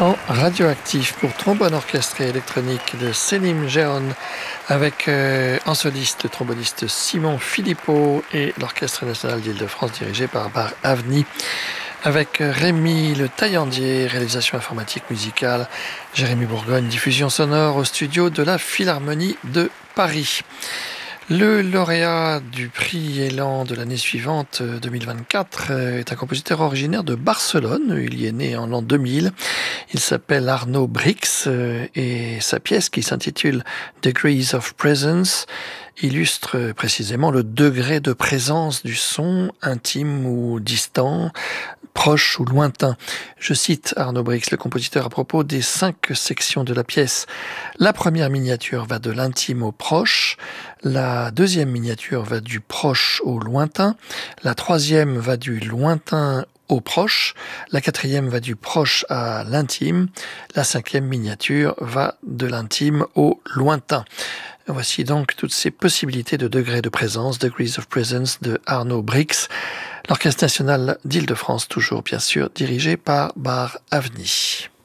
Chant radioactif pour trombone orchestré électronique de Selim Jeon avec en soliste le tromboniste Simon Philippot et l'Orchestre national d'Île-de-France dirigé par Bar Avni avec Rémi Le Taillandier, réalisation informatique musicale, Jérémy Bourgogne, diffusion sonore au studio de la Philharmonie de Paris. Le lauréat du prix Élan de l'année suivante, 2024, est un compositeur originaire de Barcelone. Il y est né en l'an 2000. Il s'appelle Arnaud Brix et sa pièce qui s'intitule Degrees of Presence illustre précisément le degré de présence du son, intime ou distant, proche ou lointain. Je cite Arnaud Brix, le compositeur, à propos des 5 sections de la pièce. La première miniature va de l'intime au proche, la deuxième miniature va du proche au lointain, la troisième va du lointain au proche, la quatrième va du proche à l'intime, la cinquième miniature va de l'intime au lointain. Voici donc toutes ces possibilités de degrés de présence, Degrees of Presence de Arnaud Brix, l'Orchestre national d'Île-de-France, toujours bien sûr dirigé par Bar Avni.